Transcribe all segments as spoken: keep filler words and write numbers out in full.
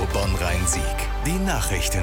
Bonn-Rhein-Sieg. Die Nachrichten.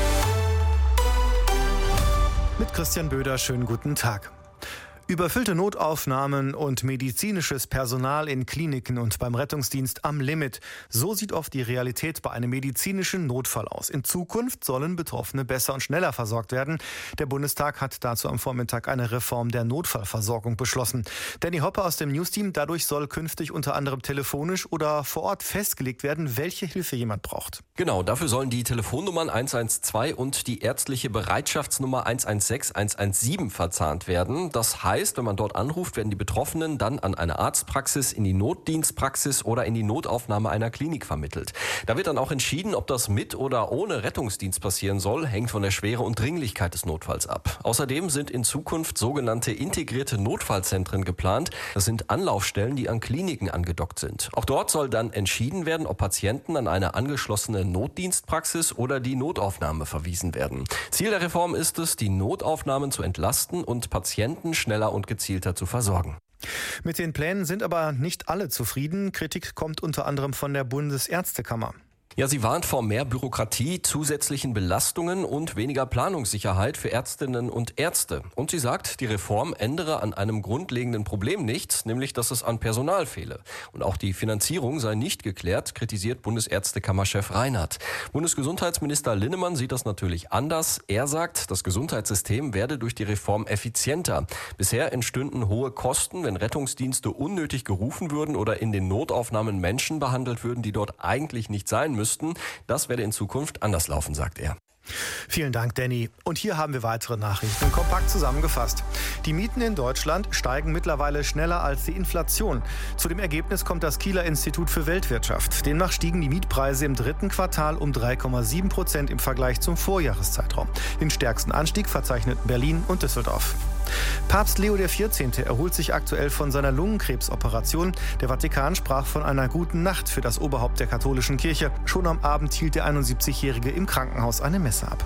Mit Christian Böder, schönen guten Tag. Überfüllte Notaufnahmen und medizinisches Personal in Kliniken und beim Rettungsdienst am Limit. So sieht oft die Realität bei einem medizinischen Notfall aus. In Zukunft sollen Betroffene besser und schneller versorgt werden. Der Bundestag hat dazu am Vormittag eine Reform der Notfallversorgung beschlossen. Danny Hoppe aus dem Newsteam. Dadurch soll künftig unter anderem telefonisch oder vor Ort festgelegt werden, welche Hilfe jemand braucht. Genau, dafür sollen die Telefonnummern eins eins zwei und die ärztliche Bereitschaftsnummer eins eins sechs, eins eins sieben verzahnt werden. Das heißt, wenn man dort anruft, werden die Betroffenen dann an eine Arztpraxis, in die Notdienstpraxis oder in die Notaufnahme einer Klinik vermittelt. Da wird dann auch entschieden, ob das mit oder ohne Rettungsdienst passieren soll, hängt von der Schwere und Dringlichkeit des Notfalls ab. Außerdem sind in Zukunft sogenannte integrierte Notfallzentren geplant. Das sind Anlaufstellen, die an Kliniken angedockt sind. Auch dort soll dann entschieden werden, ob Patienten an eine angeschlossene Notdienstpraxis oder die Notaufnahme verwiesen werden. Ziel der Reform ist es, die Notaufnahmen zu entlasten und Patienten schneller und gezielter zu versorgen. Mit den Plänen sind aber nicht alle zufrieden. Kritik kommt unter anderem von der Bundesärztekammer. Ja, sie warnt vor mehr Bürokratie, zusätzlichen Belastungen und weniger Planungssicherheit für Ärztinnen und Ärzte. Und sie sagt, die Reform ändere an einem grundlegenden Problem nichts, nämlich dass es an Personal fehle. Und auch die Finanzierung sei nicht geklärt, kritisiert Bundesärztekammerchef Reinhardt. Bundesgesundheitsminister Linnemann sieht das natürlich anders. Er sagt, das Gesundheitssystem werde durch die Reform effizienter. Bisher entstünden hohe Kosten, wenn Rettungsdienste unnötig gerufen würden oder in den Notaufnahmen Menschen behandelt würden, die dort eigentlich nicht sein müssten. Das werde in Zukunft anders laufen, sagt er. Vielen Dank, Danny. Und hier haben wir weitere Nachrichten kompakt zusammengefasst. Die Mieten in Deutschland steigen mittlerweile schneller als die Inflation. Zu dem Ergebnis kommt das Kieler Institut für Weltwirtschaft. Demnach stiegen die Mietpreise im dritten Quartal um drei Komma sieben Prozent im Vergleich zum Vorjahreszeitraum. Den stärksten Anstieg verzeichneten Berlin und Düsseldorf. Papst Leo der vierzehnte erholt sich aktuell von seiner Lungenkrebsoperation. Der Vatikan sprach von einer guten Nacht für das Oberhaupt der katholischen Kirche. Schon am Abend hielt der einundsiebzigjährige im Krankenhaus eine Messe ab.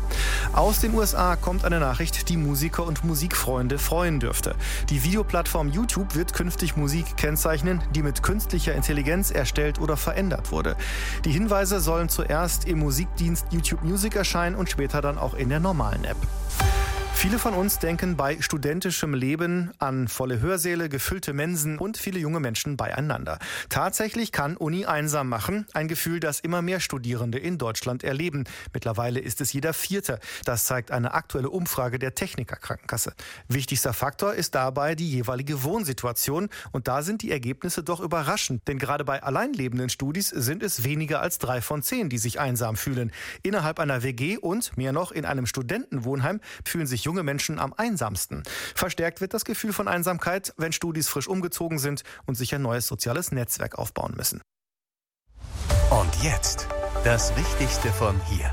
Aus den U S A kommt eine Nachricht, die Musiker und Musikfreunde freuen dürfte. Die Videoplattform YouTube wird künftig Musik kennzeichnen, die mit künstlicher Intelligenz erstellt oder verändert wurde. Die Hinweise sollen zuerst im Musikdienst YouTube Music erscheinen und später dann auch in der normalen App. Viele von uns denken bei studentischem Leben an volle Hörsäle, gefüllte Mensen und viele junge Menschen beieinander. Tatsächlich kann Uni einsam machen, ein Gefühl, das immer mehr Studierende in Deutschland erleben. Mittlerweile ist es jeder Vierte. Das zeigt eine aktuelle Umfrage der Techniker Krankenkasse. Wichtigster Faktor ist dabei die jeweilige Wohnsituation. Und da sind die Ergebnisse doch überraschend. Denn gerade bei alleinlebenden Studis sind es weniger als drei von zehn, die sich einsam fühlen. Innerhalb einer W G und, mehr noch, in einem Studentenwohnheim fühlen sich junge Menschen am einsamsten. Verstärkt wird das Gefühl von Einsamkeit, wenn Studis frisch umgezogen sind und sich ein neues soziales Netzwerk aufbauen müssen. Und jetzt das Wichtigste von hier.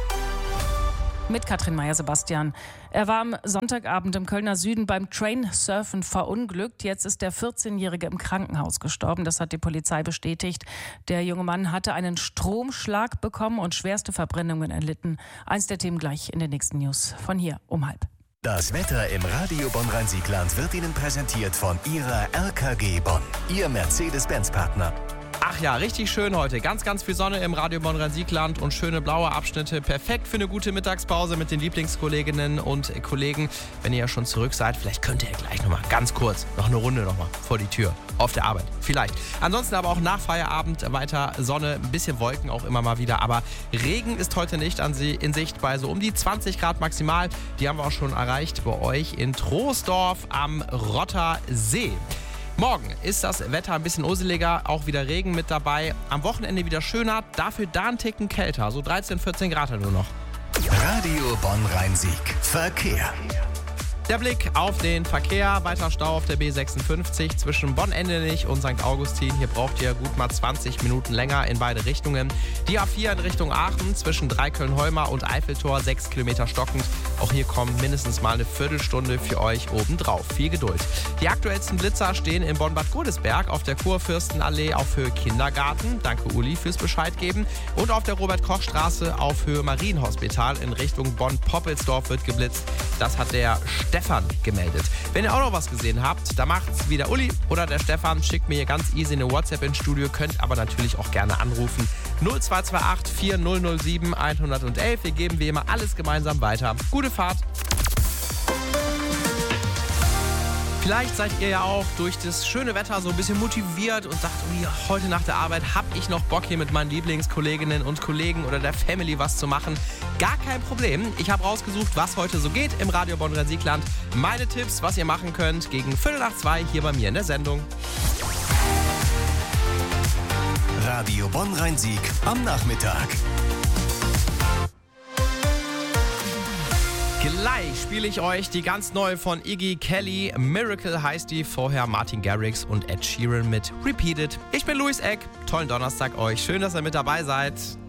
Mit Katrin Meyer-Sebastian. Er war am Sonntagabend im Kölner Süden beim Trainsurfen verunglückt. Jetzt ist der vierzehnjährige im Krankenhaus gestorben. Das hat die Polizei bestätigt. Der junge Mann hatte einen Stromschlag bekommen und schwerste Verbrennungen erlitten. Eins der Themen gleich in den nächsten News. Von hier um halb. Das Wetter im Radio Bonn-Rhein-Sieg-Land wird Ihnen präsentiert von Ihrer R K G Bonn, Ihr Mercedes-Benz-Partner. Ach ja, richtig schön heute. Ganz, ganz viel Sonne im Radio Bonn-Rhein-Sieg-Land und schöne blaue Abschnitte. Perfekt für eine gute Mittagspause mit den Lieblingskolleginnen und Kollegen. Wenn ihr ja schon zurück seid, vielleicht könnt ihr gleich nochmal ganz kurz noch eine Runde nochmal vor die Tür. Auf der Arbeit, vielleicht. Ansonsten aber auch nach Feierabend weiter Sonne, ein bisschen Wolken auch immer mal wieder. Aber Regen ist heute nicht an Sie in Sicht bei so um die zwanzig Grad maximal. Die haben wir auch schon erreicht bei euch in Troisdorf am Rotter See. Morgen ist das Wetter ein bisschen useliger, auch wieder Regen mit dabei. Am Wochenende wieder schöner, dafür da ein Ticken kälter, so dreizehn, vierzehn Grad nur noch. Radio Bonn-Rhein-Sieg. Verkehr. Der Blick auf den Verkehr, weiter Stau auf der B sechsundfünfzig zwischen Bonn-Endenich und Sankt Augustin. Hier braucht ihr gut mal zwanzig Minuten länger in beide Richtungen. Die A vier in Richtung Aachen zwischen Dreikölln-Holmer und Eiffeltor, sechs Kilometer stockend. Auch hier kommt mindestens mal eine Viertelstunde für euch obendrauf. Viel Geduld. Die aktuellsten Blitzer stehen in Bonn-Bad Godesberg auf der Kurfürstenallee auf Höhe Kindergarten. Danke Uli fürs Bescheid geben. Und auf der Robert-Koch-Straße auf Höhe Marienhospital in Richtung Bonn-Poppelsdorf wird geblitzt. Das hat der Stefan gemeldet. Wenn ihr auch noch was gesehen habt, dann macht's wie der Uli oder der Stefan. Schickt mir hier ganz easy eine WhatsApp ins Studio, könnt aber natürlich auch gerne anrufen. null zwei zwei acht vier null null sieben eins eins eins. Wir geben wie immer alles gemeinsam weiter. Gute Fahrt. Vielleicht seid ihr ja auch durch das schöne Wetter so ein bisschen motiviert und sagt, oh, heute nach der Arbeit habe ich noch Bock, hier mit meinen Lieblingskolleginnen und Kollegen oder der Family was zu machen. Gar kein Problem. Ich habe rausgesucht, was heute so geht im Radio Bonn-Rhein-Sieg-Land. Meine Tipps, was ihr machen könnt, gegen Viertel nach zwei hier bei mir in der Sendung. Radio Bonn-Rhein-Sieg am Nachmittag. Gleich spiele ich euch die ganz neue von Iggy Kelly. Miracle heißt die, vorher Martin Garrix und Ed Sheeran mit Repeat It. Ich bin Luis Eck. Tollen Donnerstag euch. Schön, dass ihr mit dabei seid.